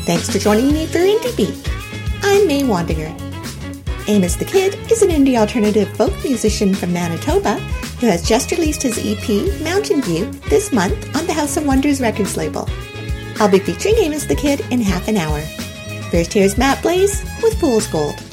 Thanks for joining me for Indie Beat. I'm May Wandinger. Amos the Kid is an indie alternative folk musician from Manitoba who has just released his EP, Mountain View, this month on the House of Wonders Records label. I'll be featuring Amos the Kid in half an hour. First, here's Matt Blaze with Fool's Gold.